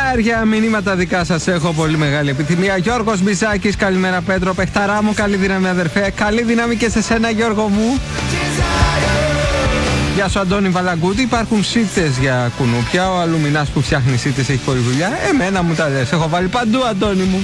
Χιλιάρια μηνύματα δικά σας έχω, πολύ μεγάλη επιθυμία. Γιώργος Μπιζάκης, καλημέρα Πέτρο, παιχταρά μου, καλή δύναμη αδερφέ. Καλή δύναμη και σε σένα Γιώργο μου. Γεια σου Αντώνη Βαλαγκούτη, υπάρχουν σίτες για κουνούπια. Ο Αλουμινάς που φτιάχνει σίτες έχει πολλή δουλειά. Εμένα μου τα λες, έχω βάλει παντού Αντώνη μου.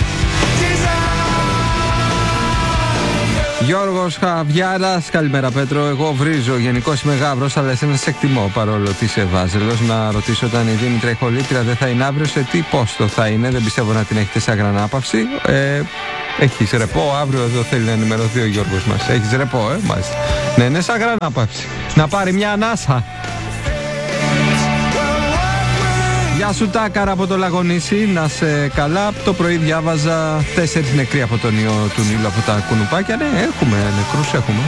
Γιώργος Χαβιάρας, καλημέρα Πέτρο. Εγώ βρίζω, γενικώς είμαι γάβρος, αλλά εσένα σε εκτιμώ παρόλο ότι είσαι βάζελος. Να ρωτήσω όταν η Δήμητρα η χολήτρια δεν θα είναι αύριο, σε τι πόστο θα είναι? Δεν πιστεύω να την έχετε σαν γρανάπαυση. Έχεις ρεπό, αύριο εδώ θέλει να ενημερωθεί ο Γιώργος μας. Έχεις ρεπό, μάλιστα. Ναι, είναι σαν γρανάπαυση. Να πάρει μια ανάσα. Γεια σου Τάκαρα από το Λαγονίσι, να σε καλά. Το πρωί διάβαζα 4 νεκροί από τον ιό του Νείλου από τα κουνουπάκια. Ναι, έχουμε νεκρούς, έχουμε.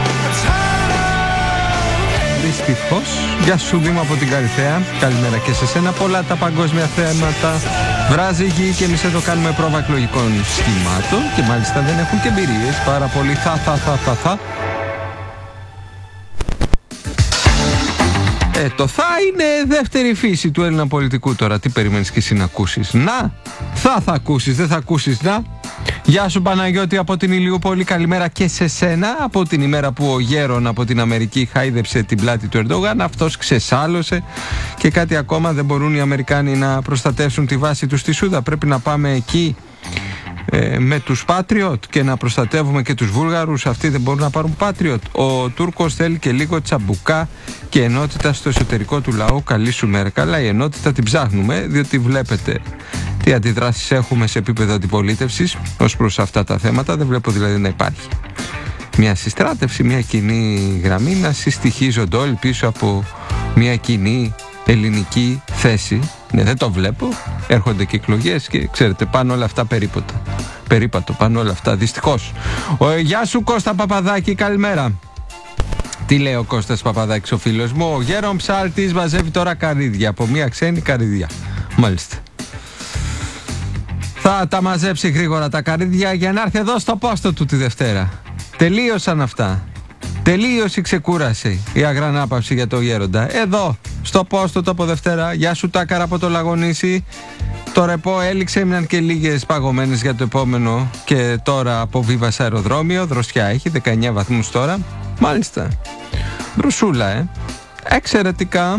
Δυστυχώς. Γεια σου Δήμα από την Καλυθέα, καλημέρα και σε σένα. Πολλά τα παγκόσμια θέματα. Βράζει η γη και εμείς εδώ κάνουμε πρόβα εκλογικών σχημάτων και μάλιστα δεν έχουν και εμπειρίες. Πάρα πολύ θα. Το θα είναι δεύτερη φύση του Έλληνα πολιτικού τώρα. Τι περιμένεις και εσύ να ακούσεις? Να, θα ακούσεις, δεν θα ακούσεις να. Γεια σου Παναγιώτη από την Ηλιούπολη, καλημέρα και σε σένα. Από την ημέρα που ο Γέρον από την Αμερική χάιδεψε την πλάτη του Ερντογάν, αυτός ξεσάλωσε. Και κάτι ακόμα, δεν μπορούν οι Αμερικάνοι να προστατεύσουν τη βάση τους στη Σούδα? Πρέπει να πάμε εκεί με τους Patriot και να προστατεύουμε και τους Βούλγαρους? Αυτοί δεν μπορούν να πάρουν Patriot? Ο Τούρκος θέλει και λίγο τσαμπουκά και ενότητα στο εσωτερικό του λαού. Καλή σου μέρα. Καλά, η ενότητα την ψάχνουμε, διότι βλέπετε τι αντιδράσεις έχουμε σε επίπεδο αντιπολίτευσης ως προς αυτά τα θέματα. Δεν βλέπω δηλαδή να υπάρχει μια συστράτευση, μια κοινή γραμμή, να συστοιχίζονται όλοι πίσω από μια κοινή ελληνική θέση. Ναι, δεν το βλέπω. Έρχονται και εκλογές και ξέρετε, πάνε όλα αυτά περίπατο, πάνε όλα αυτά, δυστυχώς. Γεια σου Κώστα Παπαδάκη, καλημέρα. Τι λέει ο Κώστας Παπαδάκης ο φίλος μου? Ο Γέρον Ψάλτης μαζεύει τώρα καρύδια από μια ξένη καρύδια. Μάλιστα. Θα τα μαζέψει γρήγορα τα καρύδια για να έρθει εδώ στο πόστο του τη Δευτέρα. Τελείωσαν αυτά. Τελείωσε η ξεκούραση, η αγρανάπαυση για το Γέροντα. Εδώ, στο πόστο του από Δευτέρα. Γεια σου Τάκαρα από το Λαγονίσι. Το ρεπό έληξε, έμειναν και λίγες παγωμένες για το επόμενο. Και τώρα αποβίβασε αεροδρόμιο. Δροσιά έχει, 19 βαθμούς τώρα. Μάλιστα. Δροσούλα, εξαιρετικά.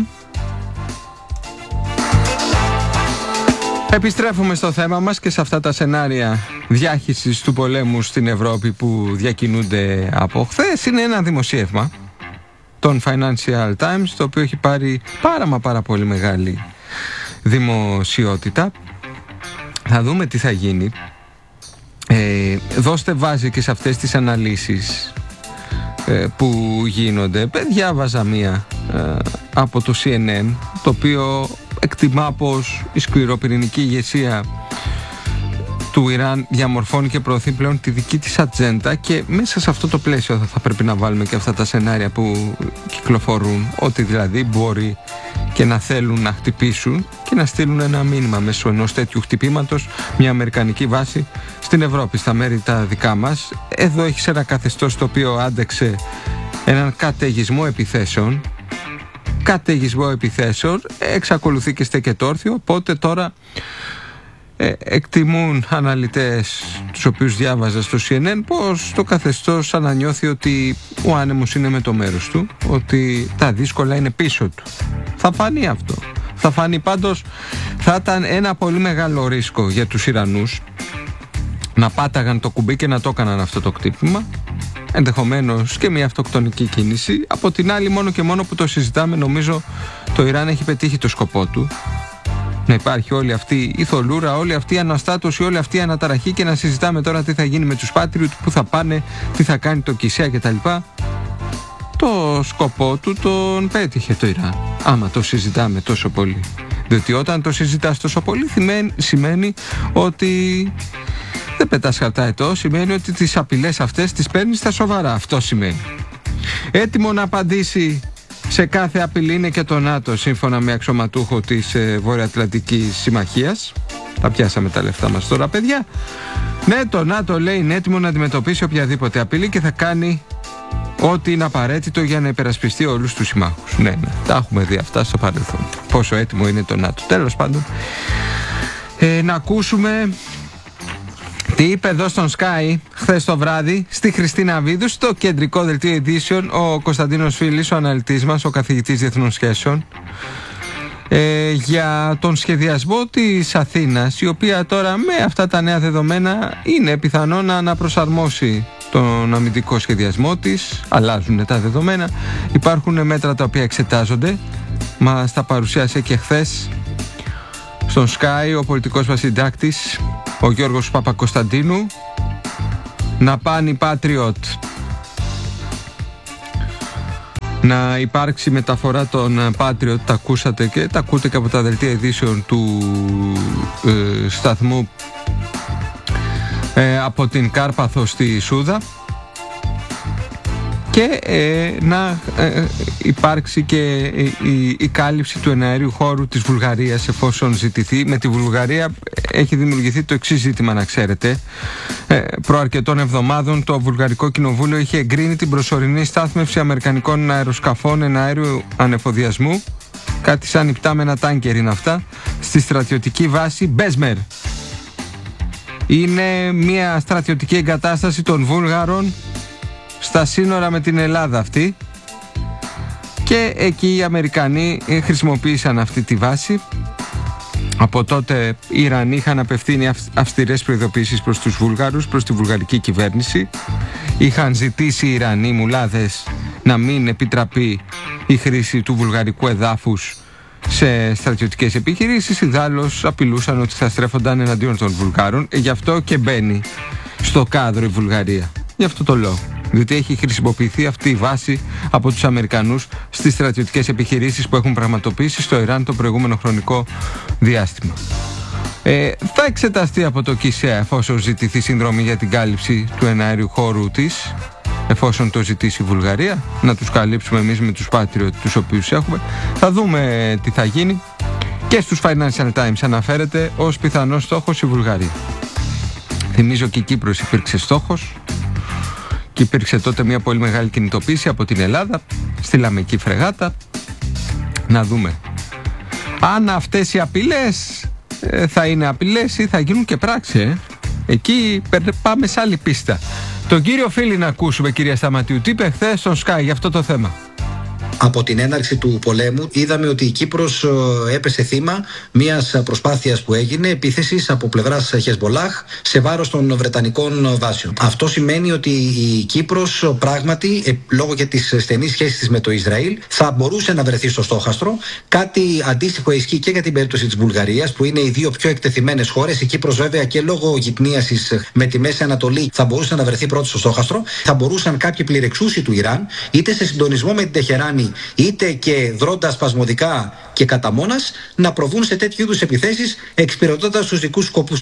Επιστρέφουμε στο θέμα μας και σε αυτά τα σενάρια διάχυσης του πολέμου στην Ευρώπη που διακινούνται από χθες. Είναι ένα δημοσίευμα των Financial Times, το οποίο έχει πάρει πάρα πολύ μεγάλη δημοσιότητα. Θα δούμε τι θα γίνει. Δώστε βάση και σε αυτές τις αναλύσεις που γίνονται. Διάβαζα μία από το CNN, το οποίο εκτιμά πως η σκληροπυρηνική ηγεσία του Ιράν διαμορφώνει και προωθεί πλέον τη δική της ατζέντα, και μέσα σε αυτό το πλαίσιο θα πρέπει να βάλουμε και αυτά τα σενάρια που κυκλοφορούν, ότι δηλαδή μπορεί και να θέλουν να χτυπήσουν και να στείλουν ένα μήνυμα μέσω ενός τέτοιου χτυπήματος, μια αμερικανική βάση στην Ευρώπη, στα μέρη τα δικά μας. Εδώ έχεις ένα καθεστώς το οποίο άντεξε έναν καταιγισμό επιθέσεων, εξακολουθεί και στέκεται όρθιο. Οπότε τώρα εκτιμούν αναλυτές, τους οποίους διάβαζα στο CNN, πως το καθεστώς ανανιώθει ότι ο άνεμος είναι με το μέρος του, ότι τα δύσκολα είναι πίσω του. Θα φανεί αυτό. Θα φανεί, πάντως θα ήταν ένα πολύ μεγάλο ρίσκο για τους Ιρανούς να πάταγαν το κουμπί και να το έκαναν αυτό το χτύπημα. Ενδεχομένως και μια αυτοκτονική κίνηση. Από την άλλη, μόνο και μόνο που το συζητάμε, νομίζω το Ιράν έχει πετύχει το σκοπό του. Να υπάρχει όλη αυτή η θολούρα, όλη αυτή η αναστάτωση, όλη αυτή η αναταραχή, και να συζητάμε τώρα τι θα γίνει με τους Patriot, πού θα πάνε, τι θα κάνει το Κισέα κτλ. Το σκοπό του τον πέτυχε το Ιράν, άμα το συζητάμε τόσο πολύ. Διότι όταν το συζητάς τόσο πολύ σημαίνει ότι δεν πετάς χαρταετό, σημαίνει ότι τις απειλές αυτές τις παίρνεις στα σοβαρά. Αυτό σημαίνει. Έτοιμο να απαντήσει σε κάθε απειλή είναι και το ΝΑΤΟ, σύμφωνα με αξιωματούχο της Βορειοατλαντικής Συμμαχίας. Τα πιάσαμε τα λεφτά μας τώρα, παιδιά. Ναι, το ΝΑΤΟ λέει είναι έτοιμο να αντιμετωπίσει οποιαδήποτε απειλή και θα κάνει ό,τι είναι απαραίτητο για να υπερασπιστεί όλους τους συμμάχους. Ναι, τα έχουμε δει αυτά στο παρελθόν. Πόσο έτοιμο είναι το ΝΑΤΟ. Τέλος πάντων, Να ακούσουμε τι είπε εδώ στον Sky χθες το βράδυ στη Χριστίνα Βίδου, στο κεντρικό δελτίο ειδήσεων, ο Κωνσταντίνος Φίλης, ο αναλυτής μας, ο καθηγητής διεθνών σχέσεων, για τον σχεδιασμό της Αθήνας, η οποία τώρα με αυτά τα νέα δεδομένα είναι πιθανό να αναπροσαρμόσει τον αμυντικό σχεδιασμό της. Αλλάζουν τα δεδομένα, υπάρχουν μέτρα τα οποία εξετάζονται. Μας τα παρουσίασε και χθες στον Sky ο πολιτικός μας συντάκτης, ο Γιώργος Παπακοσταντίνου. Να πάνε οι Patriot, να υπάρξει μεταφορά των Patriot, τα ακούσατε και τα ακούτε και από τα δελτία ειδήσεων του σταθμού, από την Κάρπαθο στη Σούδα, και να υπάρξει και η κάλυψη του εναέριου χώρου της Βουλγαρίας εφόσον ζητηθεί. Με τη Βουλγαρία έχει δημιουργηθεί το εξής ζήτημα, να ξέρετε. Προ αρκετών εβδομάδων το Βουλγαρικό Κοινοβούλιο είχε εγκρίνει την προσωρινή στάθμευση αμερικανικών αεροσκαφών εναέριου ανεφοδιασμού, κάτι σαν υπτάμενα τάνκερ είναι αυτά, στη στρατιωτική βάση Μπέσμερ. Είναι μια στρατιωτική εγκατάσταση των Βούλγαρων στα σύνορα με την Ελλάδα αυτή, και εκεί οι Αμερικανοί χρησιμοποίησαν αυτή τη βάση. Από τότε οι Ιρανοί είχαν απευθύνει αυστηρές προειδοποιήσεις προς τους Βούλγαρους, προς τη βουλγαρική κυβέρνηση. Είχαν ζητήσει οι Ιρανοί μουλάδες να μην επιτραπεί η χρήση του βουλγαρικού εδάφους σε στρατιωτικές επιχειρήσεις. Ιδάλλως απειλούσαν ότι θα στρέφονταν εναντίον των Βουλγάρων. Γι' αυτό και μπαίνει στο κάδρο η Βουλγαρία. Γι' αυτό το λόγο. Διότι έχει χρησιμοποιηθεί αυτή η βάση από τους Αμερικανούς στις στρατιωτικές επιχειρήσεις που έχουν πραγματοποιήσει στο Ιράν το προηγούμενο χρονικό διάστημα. Θα εξεταστεί από το ΚΙΣΕΑ εφόσον ζητηθεί συνδρομή για την κάλυψη του εναέριου χώρου της, εφόσον το ζητήσει η Βουλγαρία, να τους καλύψουμε εμείς με τους Patriot τους οποίους έχουμε. Θα δούμε τι θα γίνει. Και στους Financial Times αναφέρεται ως πιθανός στόχος η Βουλγαρία. Θυμίζω και η Κύπρος υπήρξε στόχος. Και υπήρξε τότε μια πολύ μεγάλη κινητοποίηση από την Ελλάδα. Στείλαμε εκεί φρεγάτα. Να δούμε αν αυτές οι απειλές θα είναι απειλές ή θα γίνουν και πράξη. Εκεί πάμε σε άλλη πίστα. Τον κύριο Φίλη να ακούσουμε, κυρία Σταματίου. Τι είπε χθες στον Sky για αυτό το θέμα. Από την έναρξη του πολέμου είδαμε ότι η Κύπρος έπεσε θύμα μιας προσπάθειας που έγινε επίθεσης από πλευράς Χεσμολάχ σε βάρος των βρετανικών βάσεων. Αυτό σημαίνει ότι η Κύπρος πράγματι, λόγω και της στενής σχέσης της με το Ισραήλ, θα μπορούσε να βρεθεί στο στόχαστρο. Κάτι αντίστοιχο ισχύει και για την περίπτωση της Βουλγαρίας, που είναι οι δύο πιο εκτεθειμένες χώρες. Η Κύπρος, βέβαια, και λόγω γυπνίασης με τη Μέση Ανατολή, θα μπορούσε να βρεθεί πρώτη στο στόχαστρο. Θα μπορούσαν κάποιοι πληρεξούσιοι του Ιράν, είτε σε συντονισμό με την Τεχεράνη, είτε και δρώντας σπασμωδικά και κατά μόνας, να προβούν σε τέτοιου είδους επιθέσεις εξυπηρετώντας τους δικούς σκοπούς.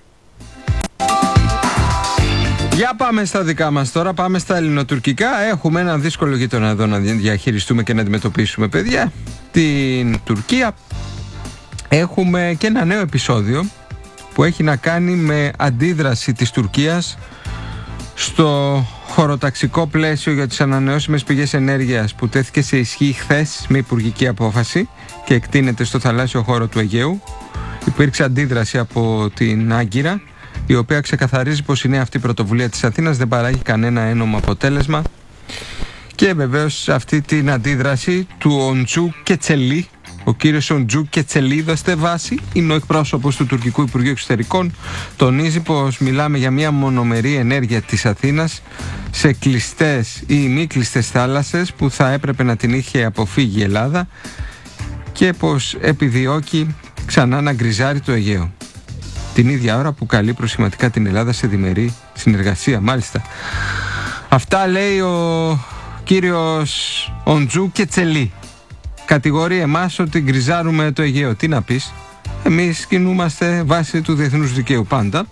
Για πάμε στα δικά μας τώρα, πάμε στα ελληνοτουρκικά. Έχουμε ένα δύσκολο γείτονα εδώ να διαχειριστούμε και να αντιμετωπίσουμε, παιδιά. Την Τουρκία. Έχουμε και ένα νέο επεισόδιο που έχει να κάνει με αντίδραση της Τουρκίας στο χωροταξικό πλαίσιο για τις ανανεώσιμες πηγές ενέργειας που τέθηκε σε ισχύ χθες με υπουργική απόφαση και εκτείνεται στο θαλάσσιο χώρο του Αιγαίου. Υπήρξε αντίδραση από την Άγκυρα, η οποία ξεκαθαρίζει πως η νέα αυτή πρωτοβουλία της Αθήνας δεν παράγει κανένα ένομο αποτέλεσμα. Και βεβαίως σε αυτή την αντίδραση του Οντζού Κετσελί, ο κύριος Οντζού Κετσελί, δώστε βάση, είναι ο εκπρόσωπος του Τουρκικού Υπουργείου Εξωτερικών, τονίζει πως μιλάμε για μια μονομερή ενέργεια της Αθήνας σε κλειστές ή μη κλειστές θάλασσες που θα έπρεπε να την είχε αποφύγει η Ελλάδα και πως επιδιώκει ξανά να γκριζάρει το Αιγαίο. Την ίδια ώρα που καλεί προσχηματικά την Ελλάδα σε διμερή συνεργασία, μάλιστα. Αυτά λέει ο κύριος Οντζού Κετσελί. Κατηγορεί εμάς ότι γκριζάρουμε το Αιγαίο. Τι να πεις, εμείς κινούμαστε βάσει του διεθνούς δικαίου πάντα.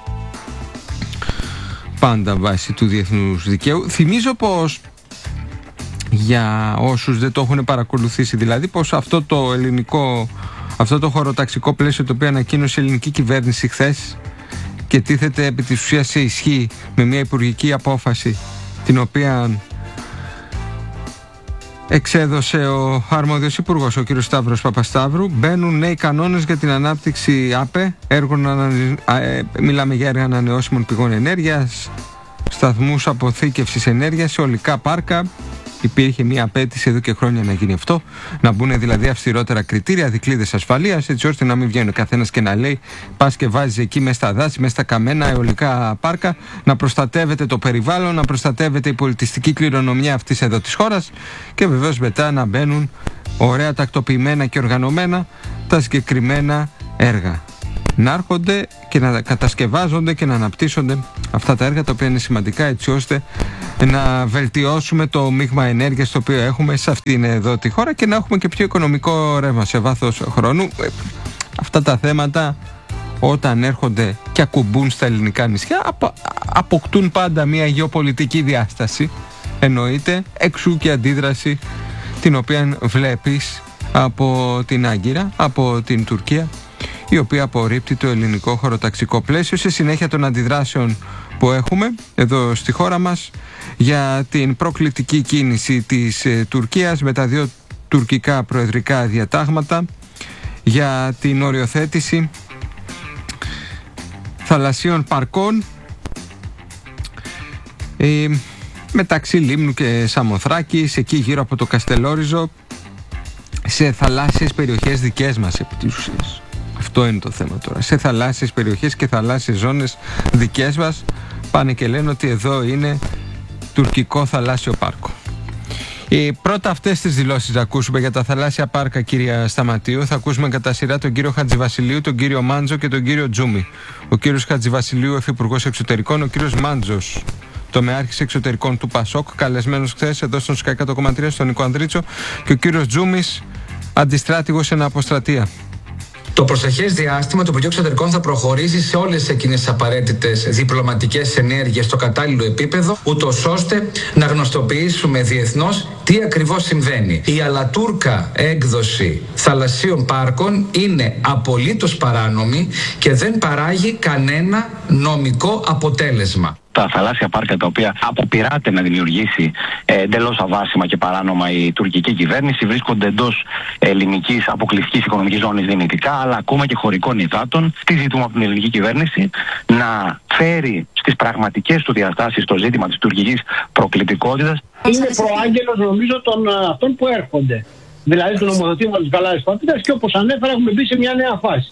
Πάντα βάσει του διεθνούς δικαίου. Θυμίζω πως, για όσους δεν το έχουν παρακολουθήσει δηλαδή, πως αυτό το χωροταξικό πλαίσιο το οποίο ανακοίνωσε η ελληνική κυβέρνηση χθες και τίθεται επί της ουσίας σε ισχύ με μια υπουργική απόφαση την οποία εξέδωσε ο αρμόδιος υπουργός, ο κ. Σταύρος Παπασταύρου. Μπαίνουν νέοι κανόνες για την ανάπτυξη ΑΠΕ, μιλάμε για έργα ανανεώσιμων πηγών ενέργειας, σταθμούς αποθήκευσης ενέργειας σε ολικά πάρκα. Υπήρχε μια απέτηση εδώ και χρόνια να γίνει αυτό, να μπουν δηλαδή αυστηρότερα κριτήρια, δικλείδες ασφαλείας, έτσι ώστε να μην βγαίνει ο καθένας και να λέει πας και βάζεις εκεί μέσα στα δάση, μέσα στα καμένα αιωλικά πάρκα, να προστατεύεται το περιβάλλον, να προστατεύεται η πολιτιστική κληρονομιά αυτής εδώ της χώρας και βεβαίως μετά να μπαίνουν ωραία τακτοποιημένα και οργανωμένα τα συγκεκριμένα έργα. Να έρχονται και να κατασκευάζονται και να αναπτύσσονται αυτά τα έργα, τα οποία είναι σημαντικά, έτσι ώστε να βελτιώσουμε το μείγμα ενέργειας το οποίο έχουμε σε αυτήν εδώ τη χώρα και να έχουμε και πιο οικονομικό ρεύμα σε βάθος χρόνου. Αυτά τα θέματα, όταν έρχονται και ακουμπούν στα ελληνικά νησιά, αποκτούν πάντα μια γεωπολιτική διάσταση. Εννοείται, εξού και αντίδραση την οποία βλέπεις από την Άγκυρα, από την Τουρκία, η οποία απορρίπτει το ελληνικό χωροταξικό πλαίσιο σε συνέχεια των αντιδράσεων που έχουμε εδώ στη χώρα μας για την προκλητική κίνηση της Τουρκίας με τα δύο τουρκικά προεδρικά διατάγματα για την οριοθέτηση θαλασσίων παρκών μεταξύ Λίμνου και Σαμοθράκης, εκεί γύρω από το Καστελόριζο, σε θαλάσσιες περιοχές δικές μας επί της ουσίας. Αυτό είναι το θέμα τώρα. Σε θαλάσσιες περιοχές και θαλάσσιες ζώνες δικές μας πάνε και λένε ότι εδώ είναι τουρκικό θαλάσσιο πάρκο. Πρώτα αυτές τις δηλώσεις θα ακούσουμε για τα θαλάσσια πάρκα, κυρία Σταματίου. Θα ακούσουμε κατά σειρά τον κύριο Χατζηβασιλείου, τον κύριο Μάντζο και τον κύριο Τζούμι. Ο κύριος Χατζηβασιλείου, υφυπουργός εξωτερικών, ο κύριος Μάντζος, τομεάρχης εξωτερικών του ΠΑΣΟΚ, καλεσμένος χθες εδώ στον ΣΚΑ 100,3 στον Νικό Ανδρίτσο, και ο κύριος Τζούμις, αντιστράτηγος εν αποστρατεία. Το προσεχές διάστημα το Υπουργείο Εξωτερικών θα προχωρήσει σε όλες εκείνες τις απαραίτητες διπλωματικές ενέργειες στο κατάλληλο επίπεδο, ούτως ώστε να γνωστοποιήσουμε διεθνώς τι ακριβώς συμβαίνει. Η αλατούρκα έκδοση θαλασσίων πάρκων είναι απολύτως παράνομη και δεν παράγει κανένα νομικό αποτέλεσμα. Τα θαλάσσια πάρκα τα οποία αποπειράται να δημιουργήσει εντελώς αβάσιμα και παράνομα η τουρκική κυβέρνηση βρίσκονται εντός ελληνικής αποκλειστικής οικονομικής ζώνης δυνητικά, αλλά ακόμα και χωρικών υδάτων. Τι ζητούμε από την ελληνική κυβέρνηση? Να φέρει στις πραγματικές του διαστάσεις το ζήτημα της τουρκικής προκλητικότητας. Είναι προάγγελος νομίζω των αυτών που έρχονται. Δηλαδή του νομοθετήματος της γαλάζιας πατρίδας, και όπως ανέφερα έχουμε μπει σε μια νέα φάση.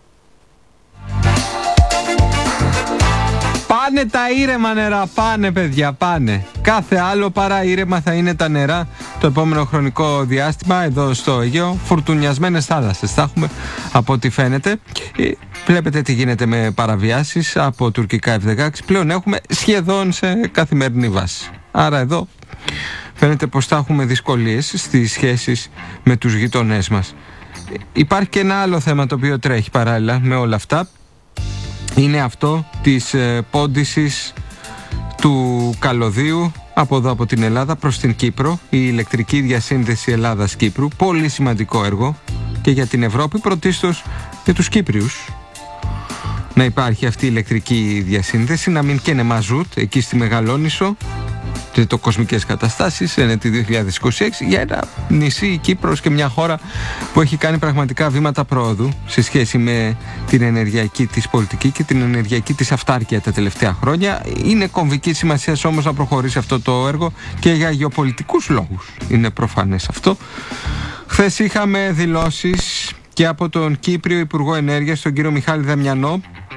Πάνε τα ήρεμα νερά, πάνε παιδιά, πάνε. Κάθε άλλο παρά ήρεμα θα είναι τα νερά το επόμενο χρονικό διάστημα εδώ στο Αιγαίο. Φουρτουνιασμένες θάλασσες θα έχουμε από ό,τι φαίνεται. Βλέπετε τι γίνεται με παραβιάσεις από τουρκικά F-16. Πλέον έχουμε σχεδόν σε καθημερινή βάση. Άρα εδώ φαίνεται πως θα έχουμε δυσκολίες στις σχέσεις με τους γειτονές μας. Υπάρχει και ένα άλλο θέμα το οποίο τρέχει παράλληλα με όλα αυτά. Είναι αυτό της πόντισης του καλωδίου από εδώ από την Ελλάδα προς την Κύπρο, η ηλεκτρική διασύνδεση Ελλάδας-Κύπρου. Πολύ σημαντικό έργο και για την Ευρώπη, πρωτίστως για τους Κύπριους. Να υπάρχει αυτή η ηλεκτρική διασύνδεση, να μην καίνε μαζούτ εκεί στη Μεγαλόνισσο, το κοσμικές καταστάσεις, είναι τη 2026, για ένα νησί, η Κύπρος, και μια χώρα που έχει κάνει πραγματικά βήματα πρόοδου σε σχέση με την ενεργειακή της πολιτική και την ενεργειακή της αυτάρκεια τα τελευταία χρόνια. Είναι κομβική σημασία όμως να προχωρήσει αυτό το έργο και για γεωπολιτικούς λόγους. Είναι προφανές αυτό. Χθες είχαμε δηλώσεις και από τον Κύπριο Υπουργό Ενέργειας, τον κύριο Μιχάλη Δαμιανό.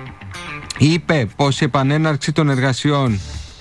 Είπε πως η επανέναρξη των εργασιών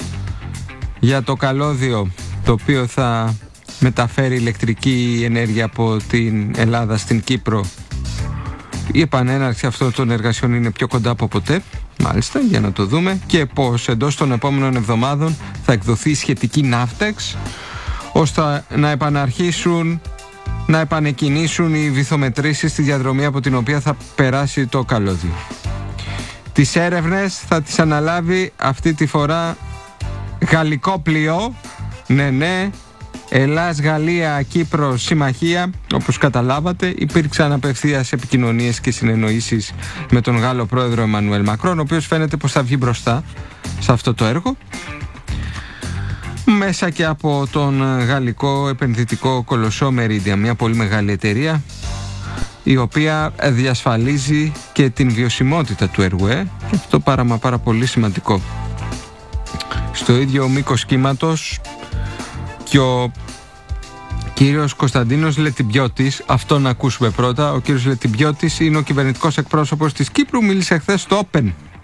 για το καλώδιο, το οποίο θα μεταφέρει ηλεκτρική ενέργεια από την Ελλάδα στην Κύπρο, η επανέναρξη αυτών των εργασιών είναι πιο κοντά από ποτέ, μάλιστα, για να το δούμε, και πως εντός των επόμενων εβδομάδων θα εκδοθεί σχετική ναύτεξ ώστε να επαναρχίσουν, να επανεκκινήσουν οι βυθομετρήσεις στη διαδρομή από την οποία θα περάσει το καλώδιο. Τις έρευνες θα τις αναλάβει αυτή τη φορά γαλλικό πλοίο, ναι, Ελλάς, Γαλλία, Κύπρος, συμμαχία. Όπως καταλάβατε, υπήρξαν απευθείας επικοινωνίες και συνεννοήσεις με τον Γάλλο πρόεδρο Εμμανουέλ Μακρόν, ο οποίος φαίνεται πως θα βγει μπροστά σε αυτό το έργο. μέσα και από τον γαλλικό επενδυτικό κολοσσό Meridian, μια πολύ μεγάλη εταιρεία η οποία διασφαλίζει και την βιωσιμότητα του ΕΡΟΕ, και αυτό πάρα πολύ σημαντικό. Στο ίδιο μήκος κύματος και ο κύριος Κωνσταντίνος Λετιμπιώτης, αυτό να ακούσουμε πρώτα. Ο κύριος Λετιμπιώτης είναι ο κυβερνητικός εκπρόσωπος της Κύπρου, μίλησε χθες στο Open.